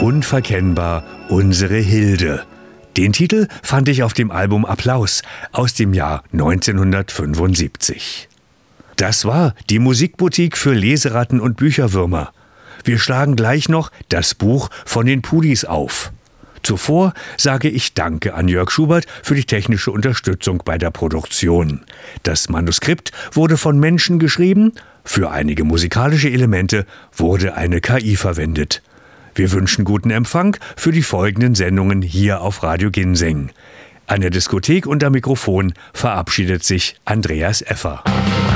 Unverkennbar unsere Hilde. Den Titel fand ich auf dem Album Applaus aus dem Jahr 1975. Das war die Musikboutique für Leseratten und Bücherwürmer. Wir schlagen gleich noch das Buch von den Pudis auf. Zuvor sage ich Danke an Jörg Schubert für die technische Unterstützung bei der Produktion. Das Manuskript wurde von Menschen geschrieben, für einige musikalische Elemente wurde eine KI verwendet. Wir wünschen guten Empfang für die folgenden Sendungen hier auf Radio Ginseng. An der Diskothek und am Mikrofon verabschiedet sich Andreas Effer.